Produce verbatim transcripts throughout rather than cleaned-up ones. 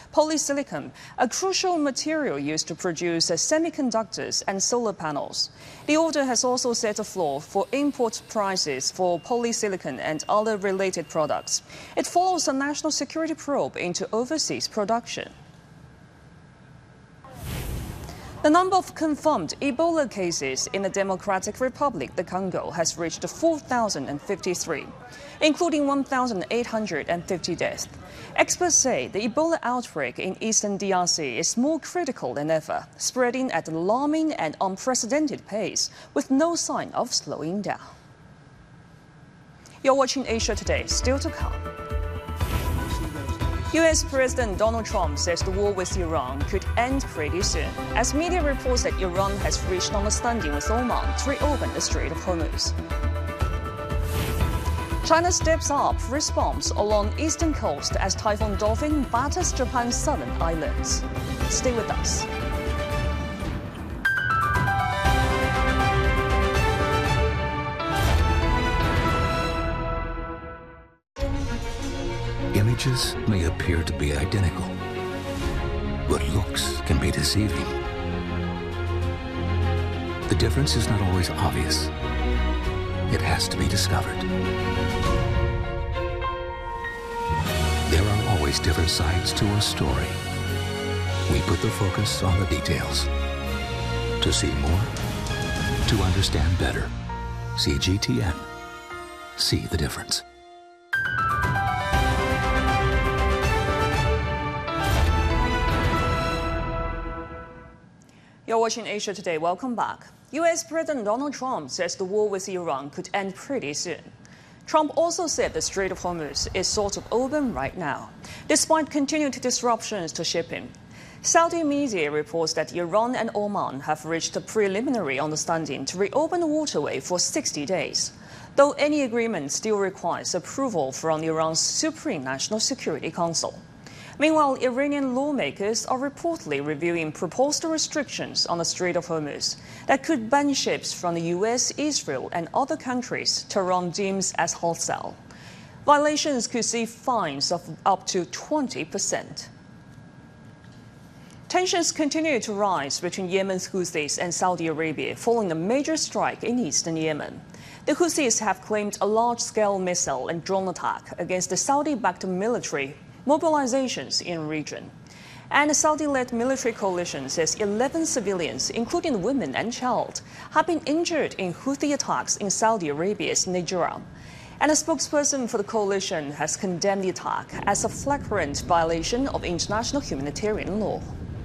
polysilicon, a crucial material used to produce semiconductors and solar panels. The order has also set a floor for import prices for polysilicon and other related products. It follows a national security probe into overseas production. The number of confirmed Ebola cases in the Democratic Republic, the Congo, has reached four thousand fifty-three, including one thousand eight hundred fifty deaths. Experts say the Ebola outbreak in eastern D R C is more critical than ever, spreading at an alarming and unprecedented pace, with no sign of slowing down. You're watching Asia Today, still to come. U S President Donald Trump says the war with Iran could end pretty soon, as media reports that Iran has reached an understanding with Oman to reopen the Strait of Hormuz. China steps up response along eastern coast as Typhoon Dolphin batters Japan's southern islands. Stay with us. Images may appear to be identical, but looks can be deceiving. The difference is not always obvious. It has to be discovered. There are always different sides to a story. We put the focus on the details. To see more, to understand better. C G T N. See the difference. You're watching Asia Today. Welcome back. U S President Donald Trump says the war with Iran could end pretty soon. Trump also said the Strait of Hormuz is sort of open right now, despite continued disruptions to shipping. Saudi media reports that Iran and Oman have reached a preliminary understanding to reopen the waterway for sixty days, though any agreement still requires approval from Iran's Supreme National Security Council. Meanwhile, Iranian lawmakers are reportedly reviewing proposed restrictions on the Strait of Hormuz that could ban ships from the U S, Israel, and other countries Tehran deems as hostile. Violations could see fines of up to twenty percent. Tensions continue to rise between Yemen's Houthis and Saudi Arabia following a major strike in eastern Yemen. The Houthis have claimed a large-scale missile and drone attack against the Saudi-backed military mobilizations in the region. And the Saudi-led military coalition says eleven civilians, including women and child, have been injured in Houthi attacks in Saudi Arabia's Najran. And a spokesperson for the coalition has condemned the attack as a flagrant violation of international humanitarian law.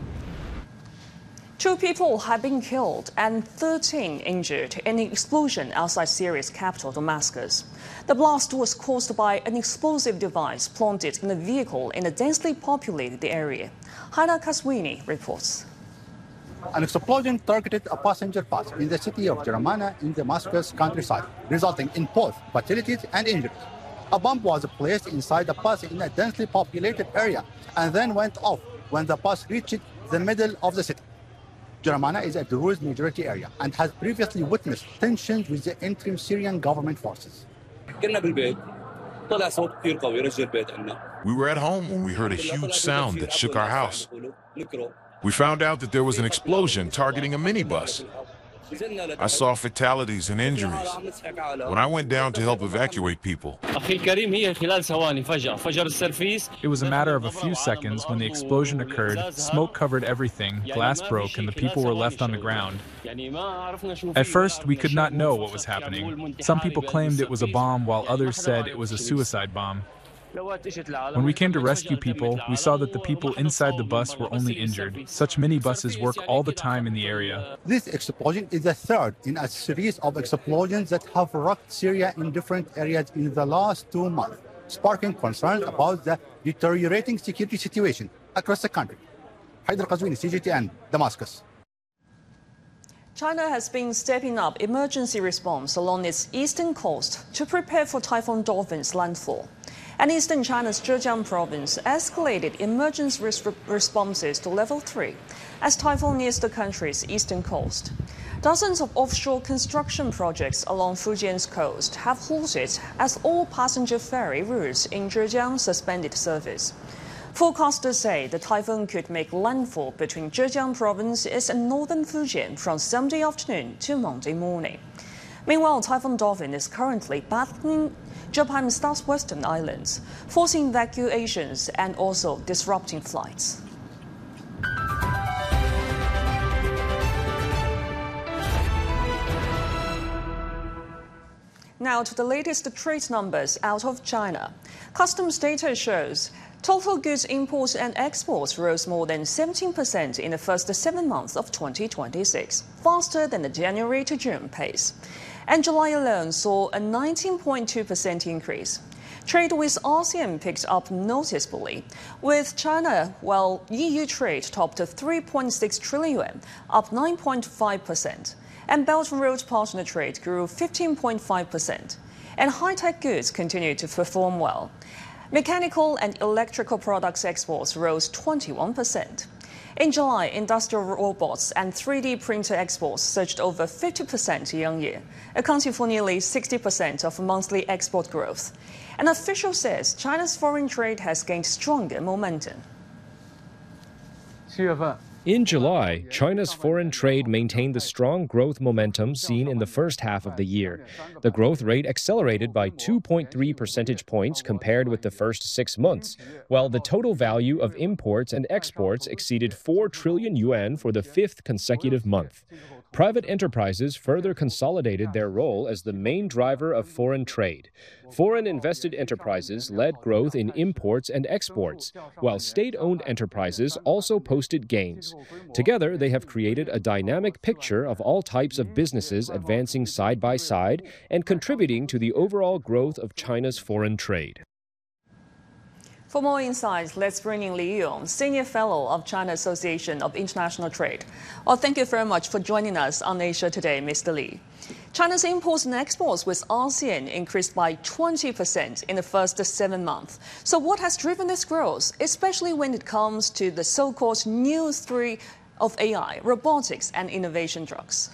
Two people have been killed and thirteen injured in an explosion outside Syria's capital, Damascus. The blast was caused by an explosive device planted in a vehicle in a densely populated area. Haida Kaswini reports. An explosion targeted a passenger bus in the city of Jermana in Damascus countryside, resulting in both fatalities and injuries. A bomb was placed inside the bus in a densely populated area and then went off when the bus reached the middle of the city. Jermana is a Druze majority area and has previously witnessed tensions with the interim Syrian government forces. We were at home when we heard a huge sound that shook our house. We found out that there was an explosion targeting a minibus. I saw fatalities and injuries. When I went down to help evacuate people, it was a matter of a few seconds when the explosion occurred, smoke covered everything, glass broke, and the people were left on the ground. At first, we could not know what was happening. Some people claimed it was a bomb, while others said it was a suicide bomb. When we came to rescue people, we saw that the people inside the bus were only injured. Such minibuses work all the time in the area. This explosion is the third in a series of explosions that have rocked Syria in different areas in the last two months, sparking concerns about the deteriorating security situation across the country. Haida Kaswini, C G T N, Damascus. China has been stepping up emergency response along its eastern coast to prepare for Typhoon Dolphin's landfall. And eastern China's Zhejiang province escalated emergency res responses to level three as typhoon nears the country's eastern coast. Dozens of offshore construction projects along Fujian's coast have halted as all passenger ferry routes in Zhejiang suspended service. Forecasters say the typhoon could make landfall between Zhejiang province and northern Fujian from Sunday afternoon to Monday morning. Meanwhile, Typhoon Dolphin is currently battling Japan's southwestern islands, forcing evacuations and also disrupting flights. Now to the latest trade numbers out of China. Customs data shows total goods imports and exports rose more than seventeen percent in the first seven months of twenty twenty-six, faster than the January to June pace. And July alone saw a nineteen point two percent increase. Trade with ASEAN picked up noticeably. With China, while E U trade topped three point six trillion yuan, up nine point five percent. And Belt and Road partner trade grew fifteen point five percent. And high-tech goods continued to perform well. Mechanical and electrical products exports rose twenty-one percent. In July, industrial robots and three D printer exports surged over fifty percent year-on-year, accounting for nearly sixty percent of monthly export growth. An official says China's foreign trade has gained stronger momentum. In July, China's foreign trade maintained the strong growth momentum seen in the first half of the year. The growth rate accelerated by two point three percentage points compared with the first six months, while the total value of imports and exports exceeded four trillion yuan for the fifth consecutive month. Private enterprises further consolidated their role as the main driver of foreign trade. Foreign invested enterprises led growth in imports and exports, while state-owned enterprises also posted gains. Together, they have created a dynamic picture of all types of businesses advancing side by side and contributing to the overall growth of China's foreign trade. For more insights, let's bring in Li Yong, Senior Fellow of China Association of International Trade. Well, thank you very much for joining us on Asia Today, Mister Li. China's imports and exports with ASEAN increased by twenty percent in the first seven months. So what has driven this growth, especially when it comes to the so-called new three of A I, robotics and innovation drugs?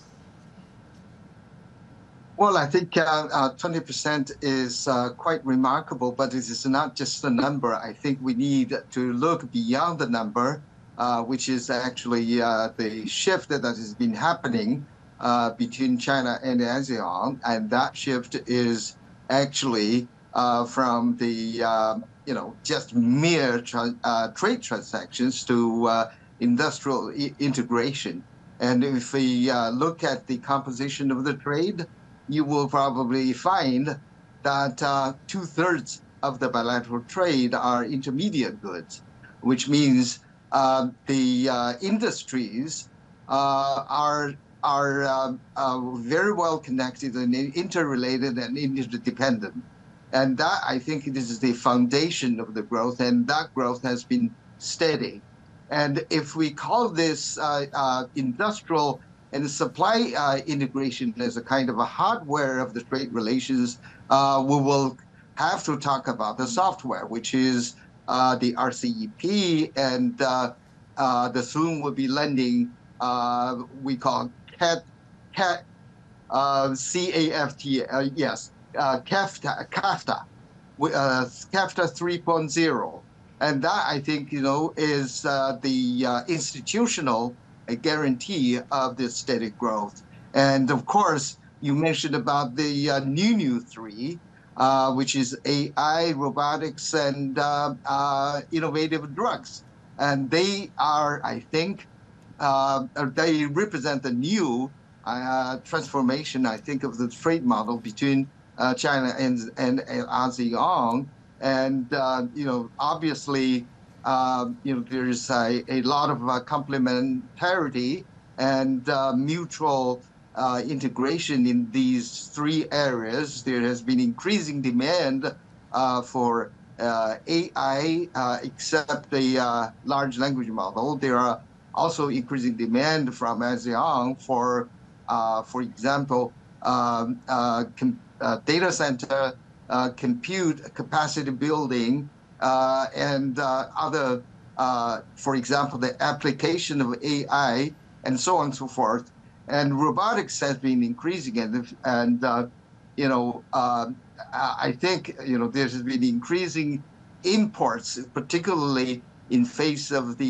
Well, I think uh, uh, twenty percent is uh, quite remarkable, but it is not just a number. I think we need to look beyond the number, uh, which is actually uh, the shift that has been happening uh, between China and ASEAN. And that shift is actually uh, from the, uh, you know, just mere tra uh, trade transactions to uh, industrial I integration. And if we uh, look at the composition of the trade, you will probably find that uh, two-thirds of the bilateral trade are intermediate goods, which means uh, the uh, industries uh, are are uh, uh, very well connected and interrelated and interdependent. And that, I think, this is the foundation of the growth, and that growth has been steady. And if we call this uh, uh, industrial and supply uh, integration as a kind of a hardware of the trade relations, uh, we will have to talk about the software, which is uh, the R C E P, and uh, uh, the soon will be lending, uh, we call C A T, uh, C A F T, uh, yes, uh, CAFTA, CAFTA, uh, CAFTA three point oh. And that, I think, you know, is uh, the uh, institutional a guarantee of this steady growth. And of course, you mentioned about the uh, new new three, uh, which is A I, robotics, and uh, uh, innovative drugs. And they are, I think, uh, they represent the new uh, transformation, I think, of the trade model between uh, China and, and, and ASEAN. And, uh, you know, obviously, Uh, you know, there's a, a lot of uh, complementarity and uh, mutual uh, integration in these three areas. There has been increasing demand uh, for uh, A I, uh, except the uh, large language model. There are also increasing demand from ASEAN for, uh, for example, um, uh, uh, data center, uh, compute capacity building, Uh, and uh, other, uh, for example, the application of A I and so on and so forth. And robotics has been increasing, and, and uh, you know, uh, I think, you know, there has been increasing imports, particularly in face of the